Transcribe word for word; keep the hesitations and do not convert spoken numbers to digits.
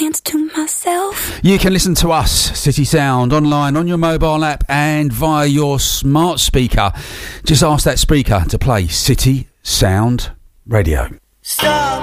hands to myself. You can listen to us, City Sound, online, on your mobile app and via your smart speaker. Just ask that speaker to play City Sound Radio. Stop.